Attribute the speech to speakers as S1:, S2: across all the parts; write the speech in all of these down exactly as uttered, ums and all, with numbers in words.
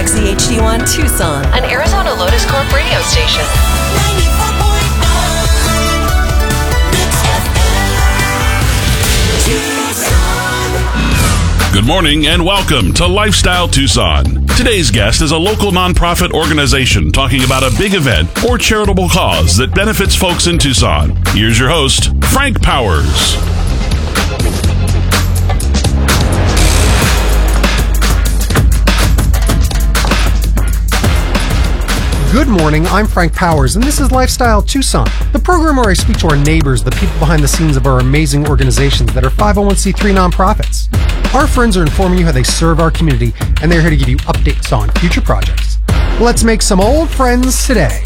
S1: X Z H D one Tucson, an Arizona Lotus Corp radio station. ninety-four point nine Mix F M.
S2: Good morning and welcome to Lifestyle Tucson. Today's guest is a local nonprofit organization talking about a big event or charitable cause that benefits folks in Tucson. Here's your host, Frank Powers.
S3: Good morning, I'm Frank Powers, and this is Lifestyle Tucson, the program where I speak to our neighbors, the people behind the scenes of our amazing organizations that are five oh one c three nonprofits. Our friends are informing you how they serve our community, and they're here to give you updates on future projects. Let's make some old friends today.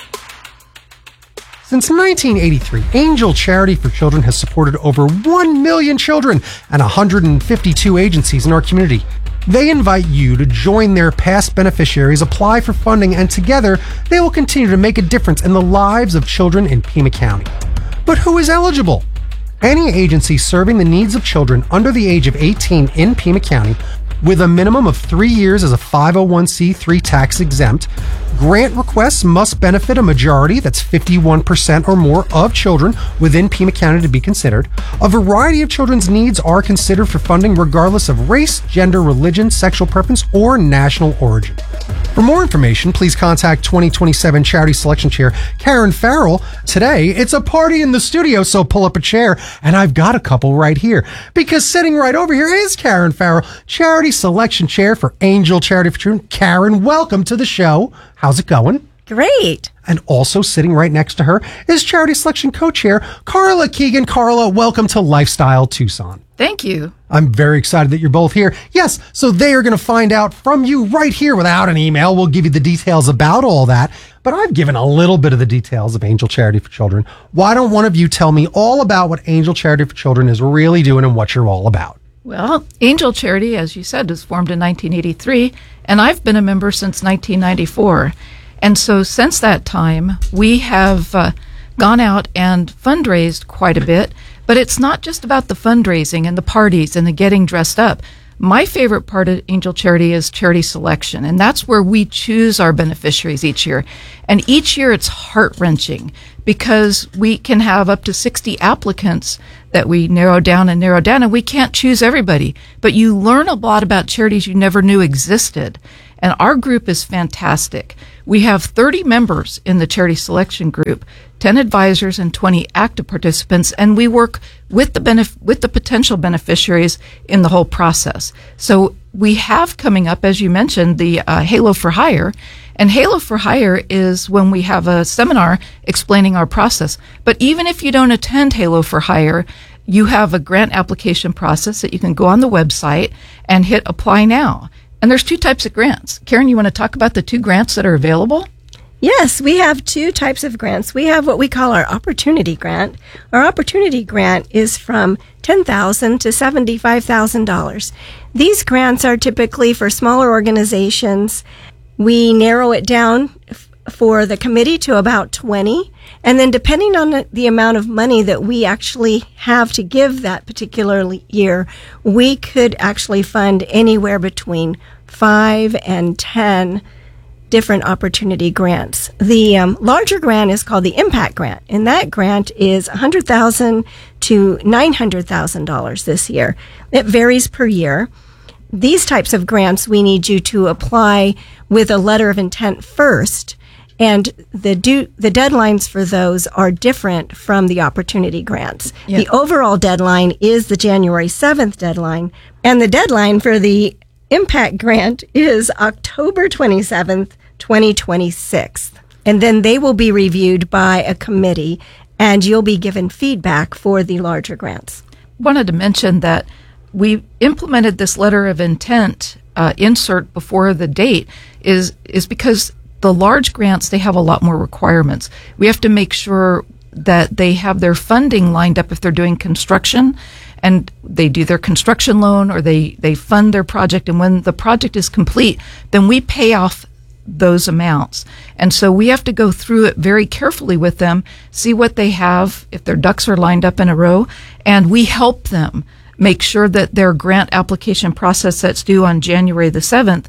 S3: Since nineteen eighty-three, Angel Charity for Children has supported over one million children and one hundred fifty-two agencies in our community. They invite you to join their past beneficiaries, apply for funding, and together they will continue to make a difference in the lives of children in Pima County. But who is eligible? Any agency serving the needs of children under the age of eighteen in Pima County with a minimum of three years as a five oh one c three tax exempt. Grant requests must benefit a majority, that's fifty-one percent or more, of children within Pima County to be considered. A variety of children's needs are considered for funding regardless of race, gender, religion, sexual preference, or national origin. For more information, please contact twenty twenty-seven Charity Selection Chair Karen Farrell. Today, it's a party in the studio, so pull up a chair, and I've got a couple right here. Because sitting right over here is Karen Farrell, Charity Selection Chair for Angel Charity for Children. Karen, welcome to the show. How's it going?
S4: Great.
S3: And also sitting right next to her is Charity Selection Co-Chair Carla Keegan. Carla, welcome to Lifestyle Tucson.
S4: Thank you.
S3: I'm very excited that you're both here. Yes, so they are going to find out from you right here without an email. We'll give you the details about all that. But I've given a little bit of the details of Angel Charity for Children. Why don't one of you tell me all about what Angel Charity for Children is really doing and what you're all about?
S4: Well, Angel Charity, as you said, was formed in nineteen eighty-three, and I've been a member since nineteen ninety-four. And so since that time, we have uh, gone out and fundraised quite a bit. But it's not just about the fundraising and the parties and the getting dressed up. My favorite part of Angel Charity is charity selection, and that's where we choose our beneficiaries each year. And each year it's heart-wrenching because we can have up to sixty applicants that we narrow down and narrow down, and we can't choose everybody. But you learn a lot about charities you never knew existed. And our group is fantastic. We have thirty members in the charity selection group, ten advisors and twenty active participants, and we work with the benef- with the potential beneficiaries in the whole process. So we have coming up, as you mentioned, the uh, Halo for Hire. And Halo for Hire is when we have a seminar explaining our process. But even if you don't attend Halo for Hire, you have a grant application process that you can go on the website and hit Apply Now. And there's two types of grants. Karen, you want to talk about the two grants that are available?
S5: Yes, we have two types of grants. We have what we call our Opportunity Grant. Our Opportunity Grant is from ten thousand dollars to seventy-five thousand dollars. These grants are typically for smaller organizations. We narrow it down f- for the committee to about twenty. And then depending on the, the amount of money that we actually have to give that particular year, we could actually fund anywhere between five and ten different opportunity grants. The um, larger grant is called the Impact Grant, and that grant is one hundred thousand dollars to nine hundred thousand dollars this year. It varies per year. These types of grants, we need you to apply with a letter of intent first, and the due, the deadlines for those are different from the opportunity grants.
S4: Yeah.
S5: The overall deadline is the January seventh deadline, and the deadline for the Impact Grant is October twenty-seventh, twenty twenty-six. And then they will be reviewed by a committee, and you'll be given feedback for the larger grants.
S4: Wanted to mention that we implemented this letter of intent uh, insert before the date is is because the large grants, they have a lot more requirements. We have to make sure that they have their funding lined up if they're doing construction, and they do their construction loan or they, they fund their project. And when the project is complete, then we pay off those amounts. And so we have to go through it very carefully with them, see what they have, if their ducks are lined up in a row, and we help them make sure that their grant application process that's due on January the seventh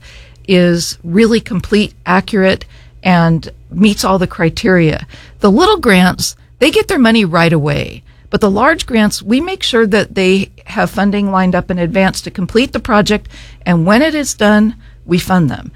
S4: is really complete, accurate, and meets all the criteria. The little grants, they get their money right away. But the large grants, we make sure that they have funding lined up in advance to complete the project, and when it is done, we fund them.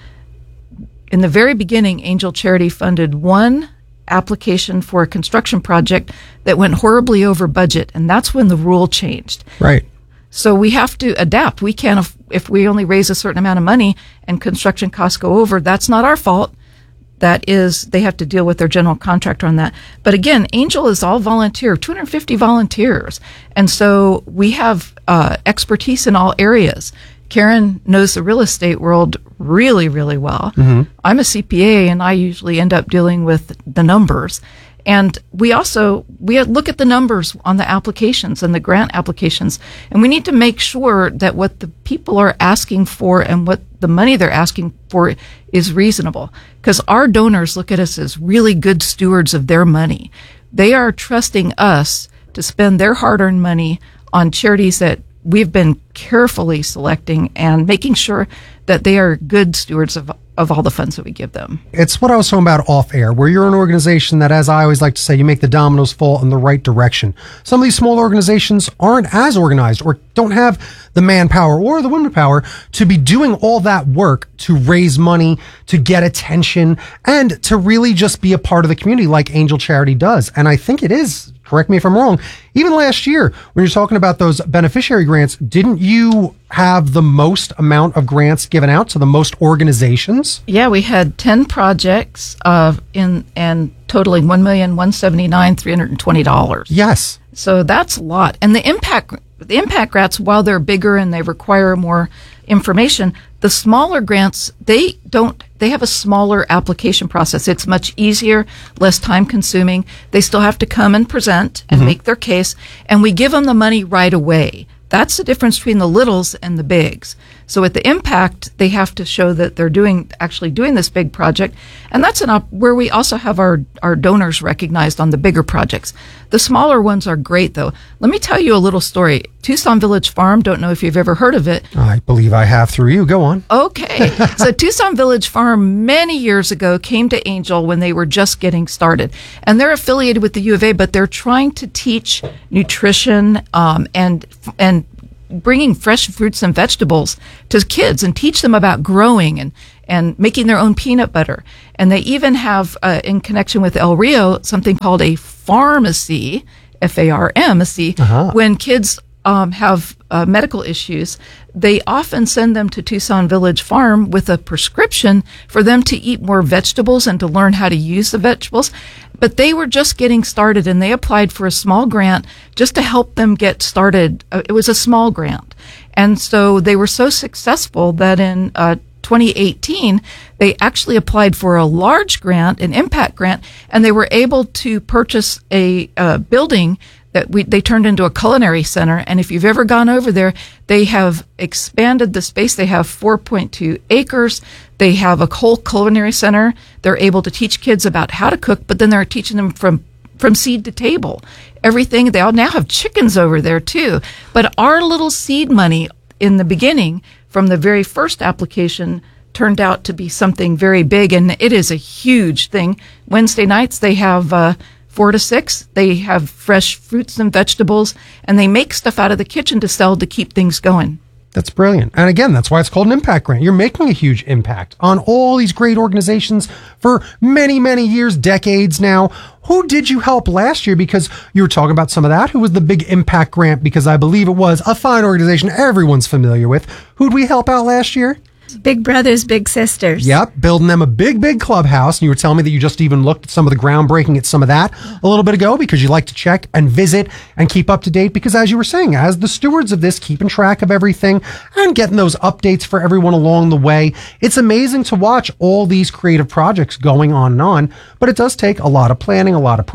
S4: In the very beginning, Angel Charity funded one application for a construction project that went horribly over budget, and that's when the rule changed.
S3: Right.
S4: So we have to adapt. We can't, if, if we only raise a certain amount of money and construction costs go over, that's not our fault. That is, they have to deal with their general contractor on that. But again, Angel is all volunteer, two hundred fifty volunteers. And so we have uh, expertise in all areas. Karen knows the real estate world really, really well. Mm-hmm. I'm a C P A, and I usually end up dealing with the numbers. And we also, we look at the numbers on the applications and the grant applications, and we need to make sure that what the people are asking for and what the money they're asking for is reasonable. Because our donors look at us as really good stewards of their money. They are trusting us to spend their hard-earned money on charities that we've been carefully selecting and making sure that they are good stewards of of all the funds that we give them.
S3: It's what I was talking about off air, where you're an organization that, as I always like to say, you make the dominoes fall in the right direction. Some of these small organizations aren't as organized or don't have the manpower or the women power to be doing all that work to raise money, to get attention, and to really just be a part of the community like Angel Charity does. And I think it is, correct me if I'm wrong, even last year, when you're talking about those beneficiary grants, didn't you have the most amount of grants given out to the most organizations?
S4: Yeah, we had ten projects uh, in and totaling one million one hundred seventy-nine thousand three hundred twenty dollars.
S3: Yes. So
S4: that's a lot. And the impact the impact grants, while they're bigger and they require more information, the smaller grants, they don't they have a smaller application process. It's much easier, less time consuming. They still have to come and present and mm-hmm. make their case, and we give them the money right away. That's the difference between the littles and the bigs. So at the impact, they have to show that they're doing actually doing this big project, and that's an op- where we also have our, our donors recognized on the bigger projects. The smaller ones are great, though. Let me tell you a little story. Tucson Village Farm, don't know if you've ever heard of it.
S3: I believe I have through you. Go on.
S4: Okay. So Tucson Village Farm many years ago came to Angel when they were just getting started, and they're affiliated with the U of A, but they're trying to teach nutrition um, and and bringing fresh fruits and vegetables to kids and teach them about growing and, and making their own peanut butter. And they even have, uh, in connection with El Rio, something called a pharmacy, F A R M C. Uh-huh. When kids um, have uh, medical issues, they often send them to Tucson Village Farm with a prescription for them to eat more vegetables and to learn how to use the vegetables. But they were just getting started, and they applied for a small grant just to help them get started. Uh, it was a small grant. And so they were so successful that in uh, twenty eighteen, they actually applied for a large grant, an impact grant, and they were able to purchase a uh, building that we, they turned into a culinary center. And if you've ever gone over there, they have expanded the space. They have four point two acres. They have a whole culinary center. They're able to teach kids about how to cook, but then they're teaching them from, from seed to table. Everything. They all now have chickens over there too. But our little seed money in the beginning, from the very first application, turned out to be something very big, and it is a huge thing. Wednesday nights, they have, uh, Four to six, they have fresh fruits and vegetables, and they make stuff out of the kitchen to sell to keep things going.
S3: That's brilliant. And again, that's why it's called an impact grant. You're making a huge impact on all these great organizations for many, many years, decades now. Who did you help last year? Because you were talking about some of that. Who was the big impact grant? Because I believe it was a fine organization everyone's familiar with. Who'd we help out last year?
S5: Big Brothers, Big Sisters.
S3: Yep, building them a big, big clubhouse. And you were telling me that you just even looked at some of the groundbreaking at some of that a little bit ago, because you like to check and visit and keep up to date. Because as you were saying, as the stewards of this, keeping track of everything and getting those updates for everyone along the way, it's amazing to watch all these creative projects going on and on. But it does take a lot of planning, a lot of prep,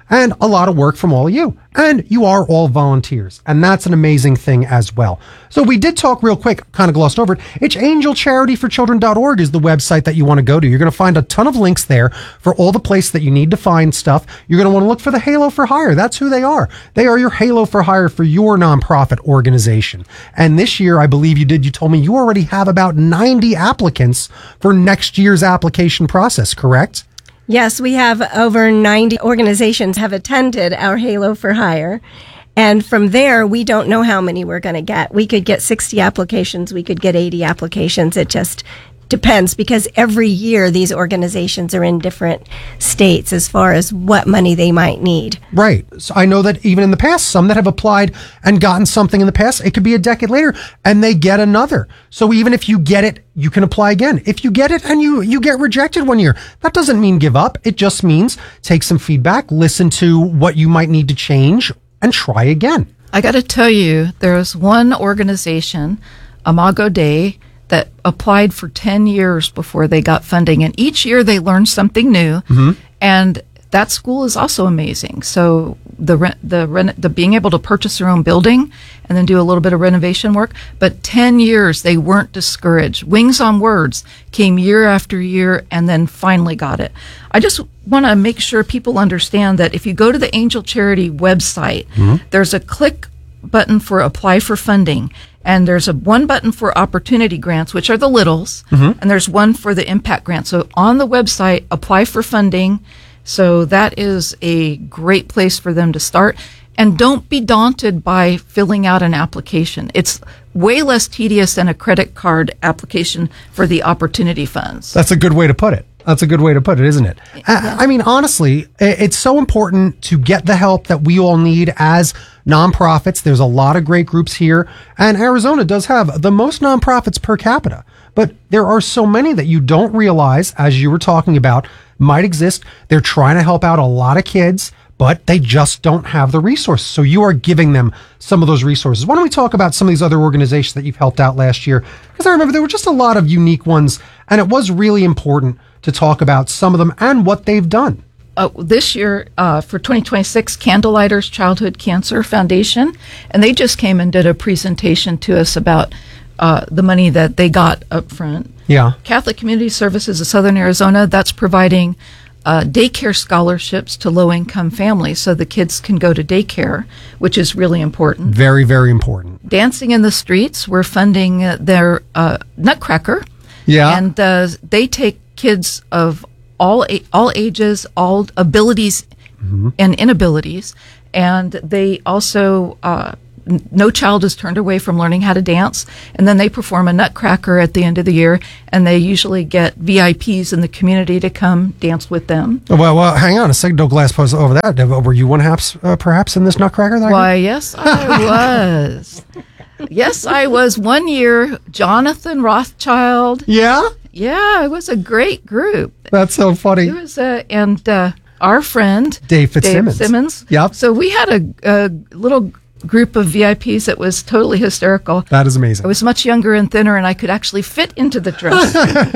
S3: and a lot of work from all of you. And you are all volunteers, and that's an amazing thing as well. So we did talk real quick, kind of glossed over it. It's angel charity for children dot org is the website that you want to go to. You're going to find a ton of links there for all the places that you need to find stuff. You're going to want to look for the Halo for Hire. That's who they are. They are your Halo for Hire for your nonprofit organization. And this year, I believe you did, you told me you already have about ninety applicants for next year's application process, correct?
S5: Yes, we have over ninety organizations have attended our Halo for Hire. And from there, we don't know how many we're going to get. We could get sixty applications. We could get eighty applications. It just depends, because every year these organizations are in different states as far as what money they might need.
S3: Right. So I know that even in the past, some that have applied and gotten something in the past, it could be a decade later and they get another. So even if you get it, you can apply again. If you get it and you, you get rejected one year, that doesn't mean give up. It just means take some feedback, listen to what you might need to change, and try again.
S4: I got to tell you, there's one organization, Imago Dei, that applied for ten years before they got funding. And each year they learned something new. Mm-hmm. And that school is also amazing. So the rent, the rent, the being able to purchase their own building and then do a little bit of renovation work. But ten years, they weren't discouraged. Wings on Words came year after year and then finally got it. I just want to make sure people understand that if you go to the Angel Charity website, mm-hmm. there's a click button for apply for funding. And there's a one button for opportunity grants, which are the littles, mm-hmm. and there's one for the impact grant. So on the website, apply for funding. So that is a great place for them to start. And don't be daunted by filling out an application. It's way less tedious than a credit card application for the opportunity funds.
S3: That's a good way to put it. That's a good way to put it, isn't it? Yeah. I mean, honestly, it's so important to get the help that we all need as nonprofits. There's a lot of great groups here, and Arizona does have the most nonprofits per capita. But there are so many that you don't realize, as you were talking about, might exist. They're trying to help out a lot of kids, but they just don't have the resources. So you are giving them some of those resources. Why don't we talk about some of these other organizations that you've helped out last year? Because I remember there were just a lot of unique ones, and it was really important to talk about some of them and what they've done.
S4: Uh, this year, uh, for twenty twenty-six, Candlelighters Childhood Cancer Foundation, and they just came and did a presentation to us about uh, the money that they got up front.
S3: Yeah.
S4: Catholic Community Services of Southern Arizona, that's providing uh, daycare scholarships to low-income families so the kids can go to daycare, which is really important.
S3: Very, very important.
S4: Dancing in the Streets, we're funding uh, their uh, Nutcracker.
S3: Yeah.
S4: And uh, they take kids of all a- all ages, all abilities mm-hmm. and inabilities, and they also uh, n- no child is turned away from learning how to dance. And then they perform a Nutcracker at the end of the year, and they usually get V I Ps in the community to come dance with them.
S3: Well, well, hang on a second. Don't glass post over that. Were you one perhaps, uh, perhaps in this Nutcracker? That
S4: Why, I yes, I was. Yes, I was. One year, Jonathan Rothschild.
S3: Yeah.
S4: Yeah, it was a great group.
S3: That's so funny.
S4: It was, uh, and uh, our friend
S3: Dave Fitzsimmons.
S4: Dave Simmons.
S3: Yep.
S4: So we had a, a little group of V I Ps that was totally hysterical.
S3: That is amazing.
S4: I was much younger and thinner, and I could actually fit into the dress.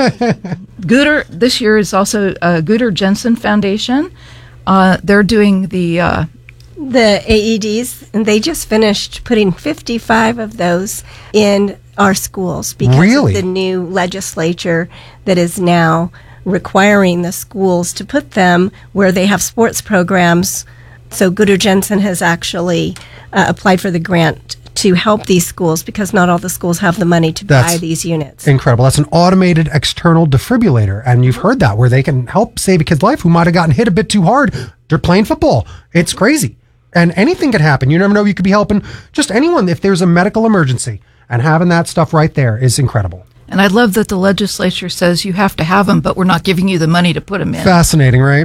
S4: Gooter this year is also uh, Gooter Jensen Foundation. Uh, they're doing the uh,
S5: the A E Ds, and they just finished putting fifty-five of those in our schools because
S3: really?
S5: of the new legislature that is now requiring the schools to put them where they have sports programs. So Gooter Jensen has actually uh, applied for the grant to help these schools because not all the schools have the money to
S3: That's
S5: buy these units.
S3: Incredible. That's an automated external defibrillator, and you've heard that, where they can help save a kid's life who might have gotten hit a bit too hard. They're playing football. It's crazy. And anything could happen. You never know. You could be helping just anyone if there's a medical emergency. And having that stuff right there is incredible.
S4: And I love that the legislature says you have to have them, but we're not giving you the money to put them in.
S3: Fascinating, right?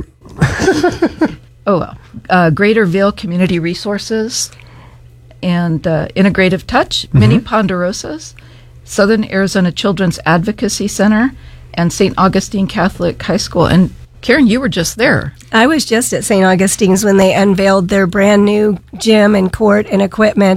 S4: Oh, well. Uh, Greater Vail Community Resources and uh, Integrative Touch, mm-hmm. Mini Ponderosas, Southern Arizona Children's Advocacy Center, and Saint Augustine Catholic High School. And Karen, you were just there.
S5: I was just at Saint Augustine's when they unveiled their brand new gym and court and equipment.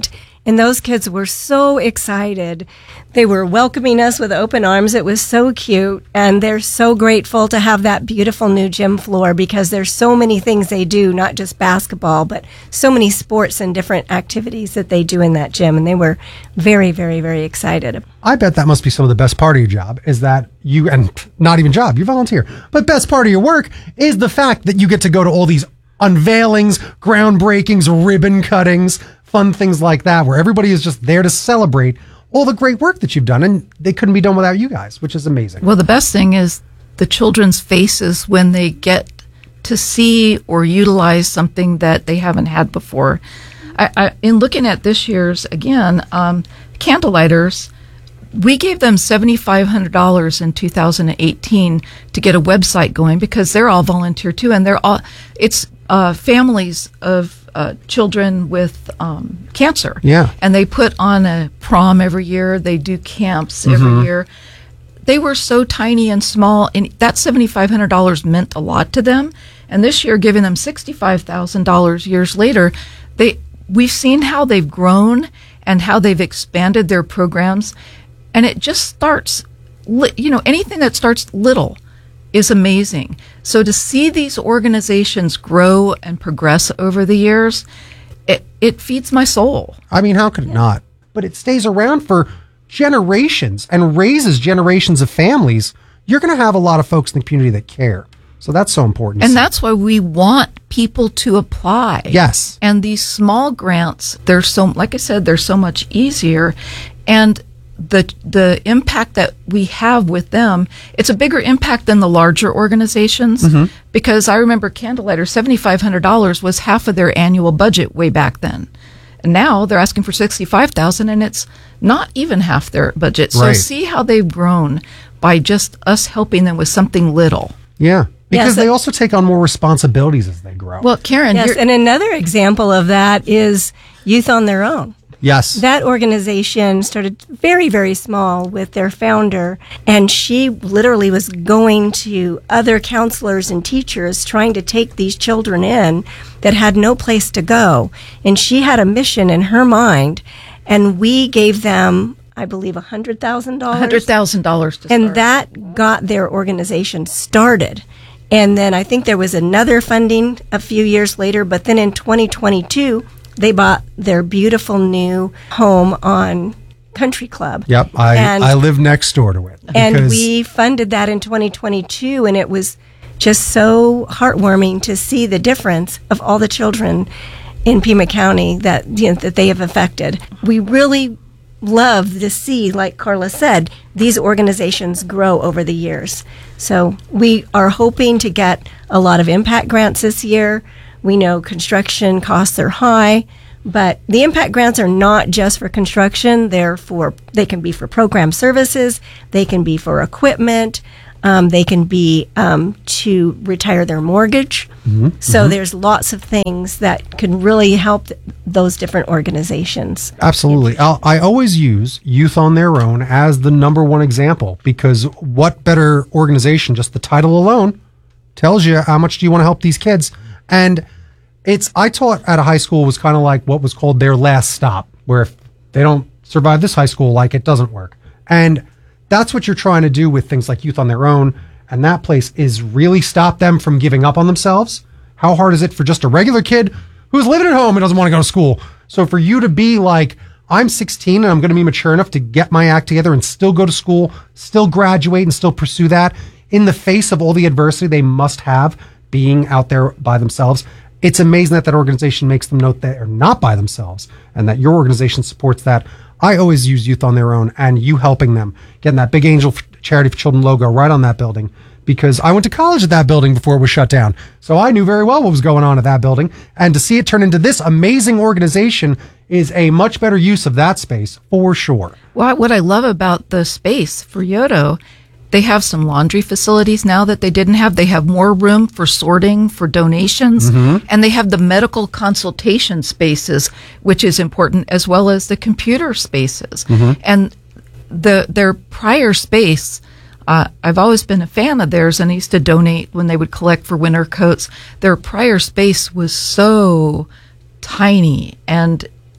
S5: And those kids were so excited. They were welcoming us with open arms. It was so cute. And they're so grateful to have that beautiful new gym floor because there's so many things they do, not just basketball, but so many sports and different activities that they do in that gym. And they were very, very, very excited.
S3: I bet that must be some of the best part of your job is that you, and not even job, you volunteer, but best part of your work is the fact that you get to go to all these unveilings, groundbreakings, ribbon cuttings, fun things like that, where everybody is just there to celebrate all the great work that you've done, and they couldn't be done without you guys, which is amazing.
S4: Well, the best thing is the children's faces when they get to see or utilize something that they haven't had before. I, I, in looking at this year's, again, um, Candlelighters, we gave them seven thousand five hundred dollars in two thousand eighteen to get a website going because they're all volunteer too, and they're all, it's uh, families of uh, children with um, cancer.
S3: Yeah.
S4: And they put on a prom every year. They do camps every
S3: Mm-hmm.
S4: year. They were so tiny and small, and that seven thousand five hundred dollars meant a lot to them. And this year, giving them sixty-five thousand dollars years later, they we've seen how they've grown and how they've expanded their programs. And it just starts, li- you know, anything that starts little is amazing. So to see these organizations grow and progress over the years, it, it feeds my soul.
S3: I mean, how could it not? But it stays around for generations and raises generations of families. You're going to have a lot of folks in the community that care. So that's so important.
S4: And that's why we want people to apply.
S3: Yes.
S4: And these small grants, they're so, like I said, they're so much easier. And the the impact that we have with them, it's a bigger impact than the larger organizations.
S3: Mm-hmm.
S4: Because I remember Candlelighter, seven thousand five hundred dollars was half of their annual budget way back then. And now they're asking for sixty-five thousand dollars, and it's not even half their budget. So
S3: Right.
S4: see how they've grown by just us helping them with something little.
S3: Yeah. Because
S5: Yes,
S3: they
S5: it-
S3: also take on more responsibilities as they grow.
S4: Well, Karen,
S5: Yes,
S4: you're,
S5: and another example of that is Youth on Their Own.
S3: yes.
S5: That organization started very, very small with their founder, and she literally was going to other counselors and teachers trying to take these children in that had no place to go. And she had a mission in her mind, and we gave them, I believe, one hundred thousand dollars.
S4: one hundred thousand dollars to
S5: And
S4: start.
S5: that got their organization started. And then I think there was another funding a few years later, but then in twenty twenty-two, they bought their beautiful new home on Country Club.
S3: Yep. I,
S5: and,
S3: I live next door to it.
S5: and
S3: because-
S5: we funded that in twenty twenty-two, and it was just so heartwarming to see the difference of all the children in Pima County that, you know, that they have affected. We really love to see, like Carla said, these organizations grow over the years. So we are hoping to get a lot of impact grants this year. We know construction costs are high, but the impact grants are not just for construction. They're for, they can be for program services, they can be for equipment, um, they can be um, to retire their mortgage. So there's lots of things that can really help th- those different organizations.
S3: Absolutely. I'll, I always use Youth on Their Own as the number one example because what better organization, just the title alone, tells you how much do you want to help these kids. And it's, I taught at a high school was kind of like what was called their last stop, where if they don't survive this high school, like it doesn't work. And that's what you're trying to do with things like Youth on Their Own. And that place is really stop them from giving up on themselves. How hard is it for just a regular kid who's living at home and doesn't want to go to school? So for you to be like, I'm sixteen and I'm going to be mature enough to get my act together and still go to school, still graduate and still pursue that in the face of all the adversity they must have being out there by themselves. It's amazing that that organization makes them know that they're not by themselves and that your organization supports that. I always use Youth on Their Own and you helping them, getting that Big Angel Charity for Children logo right on that building, because I went to college at that building before it was shut down. So I knew very well what was going on at that building. And to see it turn into this amazing organization is a much better use of that space for sure.
S4: Well, what I love about the space for Yodo, they have some laundry facilities now that they didn't have. They have more room for sorting, for donations, and they have the medical consultation spaces, which is important, as well as the computer spaces. And the their prior space, uh, I've always been a fan of theirs, and I used to donate when they would collect for winter coats. Their prior space was so tiny, and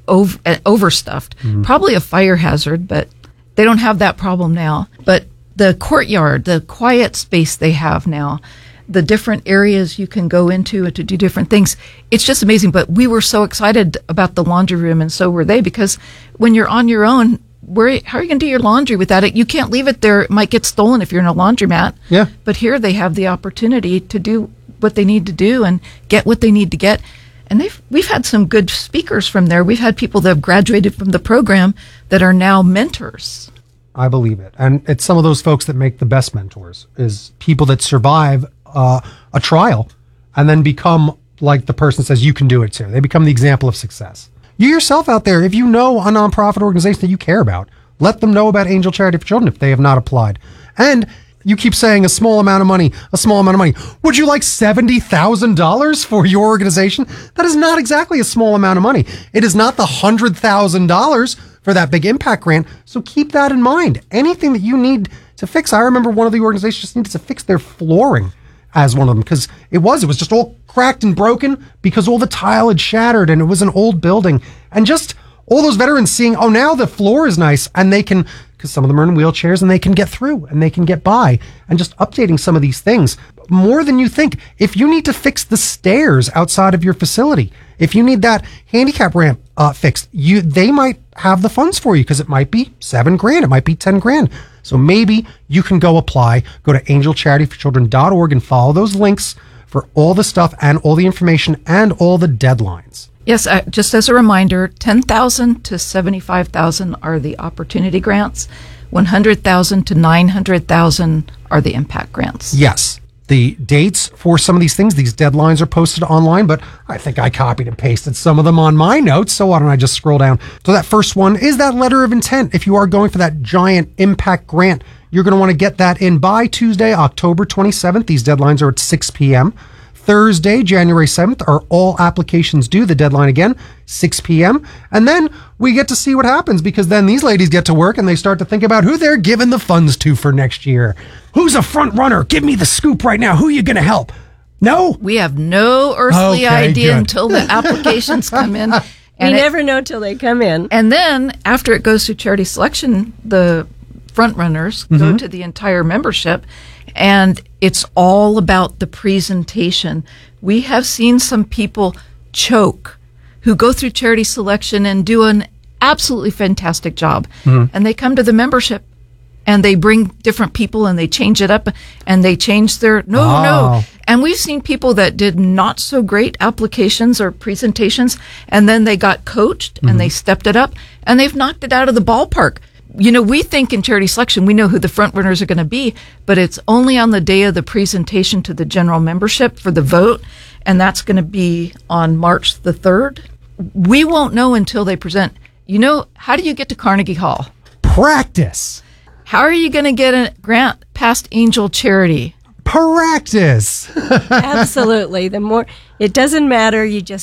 S4: over, uh, overstuffed. Mm-hmm. Probably a fire hazard, but they don't have that problem now. But the courtyard, the quiet space they have now, the different areas you can go into to do different things, it's just amazing. But we were so excited about the laundry room, and so were they, because when you're on your own, where, how are you going to do your laundry without it? You can't leave it there. It might get stolen if you're in a laundromat.
S3: Yeah.
S4: But here they have the opportunity to do what they need to do and get what they need to get. And they've, we've had some good speakers from there. We've had people that have graduated from the program that are now mentors.
S3: I believe it. And it's some of those folks that make the best mentors, is people that survive uh, a trial and then become like the person says, you can do it too. They become the example of success. You yourself out there, if you know a nonprofit organization that you care about, let them know about Angel Charity for Children if they have not applied. And you keep saying a small amount of money, a small amount of money. Would you like seventy thousand dollars for your organization? That is not exactly a small amount of money. It is not the one hundred thousand dollars for that big impact grant. So keep that in mind. Anything that you need to fix. I remember one of the organizations just needed to fix their flooring as one of them, because it was, it was just all cracked and broken because all the tile had shattered and it was an old building. And just all those veterans seeing, oh, now the floor is nice, and they can, because some of them are in wheelchairs, and they can get through and they can get by, and just updating some of these things more than you think. If you need to fix the stairs outside of your facility, if you need that handicap ramp uh, fixed, you they might have the funds for you, because it might be seven grand, it might be ten grand. So maybe you can go apply, go to angel charity for children dot org and follow those links for all the stuff and all the information and all the deadlines.
S4: Yes, uh, just as a reminder, ten thousand to seventy-five thousand are the opportunity grants. one hundred thousand to nine hundred thousand are the impact grants.
S3: Yes. The dates for some of these things, these deadlines are posted online, but I think I copied and pasted some of them on my notes, so why don't I just scroll down. So that first one is that letter of intent. If you are going for that giant impact grant, you're going to want to get that in by Tuesday, October twenty-seventh. These deadlines are at six p.m. Thursday, January seventh, are all applications due. The deadline again, six p.m. And then we get to see what happens, because then these ladies get to work and they start to think about who they're giving the funds to for next year. Who's a front runner? Give me the scoop right now. Who are you going to help? No?
S4: We have no earthly
S3: Okay,
S4: idea
S3: good.
S4: until the applications come in.
S5: We
S4: And it-
S5: never know till they come in.
S4: And then after it goes to charity selection, the front runners
S3: Mm-hmm.
S4: go to the entire membership, and it's all about the presentation. We have seen some people choke who go through charity selection and do an absolutely fantastic job. Mm-hmm. And they come to the membership and they bring different people and they change it up and they change their, no,
S3: Oh.
S4: no. And we've seen people that did not so great applications or presentations, and then they got coached mm-hmm. and they stepped it up and they've knocked it out of the ballpark. You know, we think in charity selection, we know who the front runners are going to be, but it's only on the day of the presentation to the general membership for the vote, and that's going to be on March the third. We won't know until they present. You know, how do you get to Carnegie Hall?
S3: Practice.
S4: How are you going to get a grant past Angel Charity?
S3: Practice.
S5: Absolutely. The more, it doesn't matter. You just